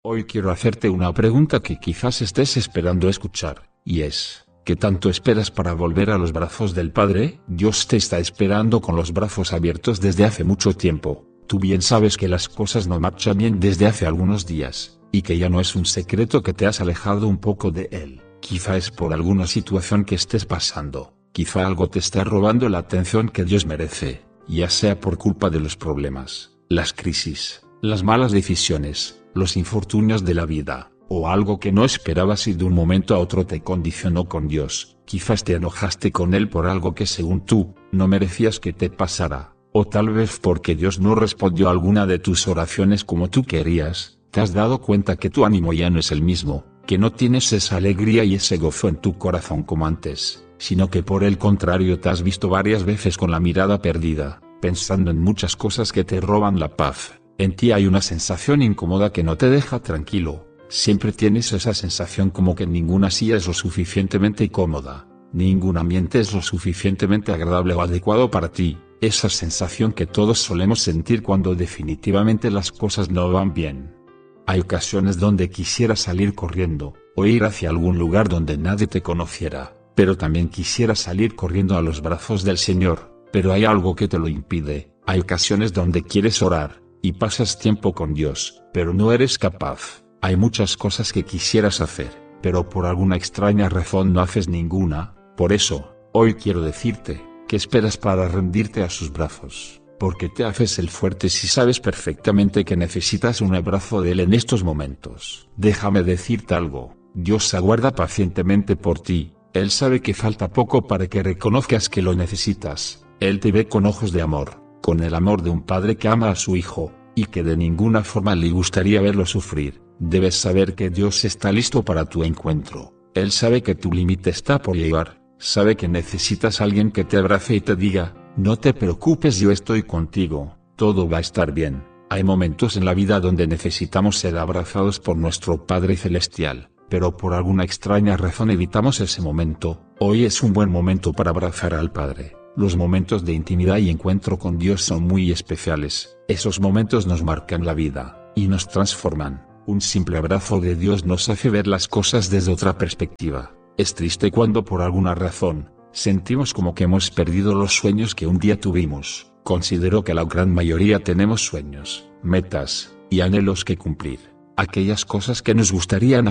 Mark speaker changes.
Speaker 1: Hoy quiero hacerte una pregunta que quizás estés esperando escuchar, y es, ¿qué tanto esperas para volver a los brazos del Padre? Dios te está esperando con los brazos abiertos desde hace mucho tiempo. Tú bien sabes que las cosas no marchan bien desde hace algunos días, y que ya no es un secreto que te has alejado un poco de Él. Quizá es por alguna situación que estés pasando, quizá algo te está robando la atención que Dios merece, ya sea por culpa de los problemas, las crisis, las malas decisiones, los infortunios de la vida, o algo que no esperabas y de un momento a otro te condicionó con Dios. Quizás te enojaste con Él por algo que según tú, no merecías que te pasara, o tal vez porque Dios no respondió a alguna de tus oraciones como tú querías. Te has dado cuenta que tu ánimo ya no es el mismo, que no tienes esa alegría y ese gozo en tu corazón como antes, sino que por el contrario te has visto varias veces con la mirada perdida, pensando en muchas cosas que te roban la paz. En ti hay una sensación incómoda que no te deja tranquilo. Siempre tienes esa sensación como que ninguna silla es lo suficientemente cómoda, ningún ambiente es lo suficientemente agradable o adecuado para ti. Esa sensación que todos solemos sentir cuando definitivamente las cosas no van bien. Hay ocasiones donde quisieras salir corriendo, o ir hacia algún lugar donde nadie te conociera, pero también quisieras salir corriendo a los brazos del Señor, pero hay algo que te lo impide. Hay ocasiones donde quieres orar, y pasas tiempo con Dios, pero no eres capaz. Hay muchas cosas que quisieras hacer, pero por alguna extraña razón no haces ninguna. Por eso, hoy quiero decirte, ¿qué esperas para rendirte a sus brazos? Porque te haces el fuerte si sabes perfectamente que necesitas un abrazo de Él en estos momentos. Déjame decirte algo, Dios aguarda pacientemente por ti. Él sabe que falta poco para que reconozcas que lo necesitas. Él te ve con ojos de amor, con el amor de un padre que ama a su hijo, y que de ninguna forma le gustaría verlo sufrir. Debes saber que Dios está listo para tu encuentro. Él sabe que tu límite está por llegar, sabe que necesitas a alguien que te abrace y te diga, no te preocupes, yo estoy contigo, todo va a estar bien. Hay momentos en la vida donde necesitamos ser abrazados por nuestro Padre Celestial, pero por alguna extraña razón evitamos ese momento. Hoy es un buen momento para abrazar al Padre. Los momentos de intimidad y encuentro con Dios son muy especiales. Esos momentos nos marcan la vida, y nos transforman. Un simple abrazo de Dios nos hace ver las cosas desde otra perspectiva. Es triste cuando por alguna razón, sentimos como que hemos perdido los sueños que un día tuvimos. Considero que la gran mayoría tenemos sueños, metas, y anhelos que cumplir. Aquellas cosas que nos gustarían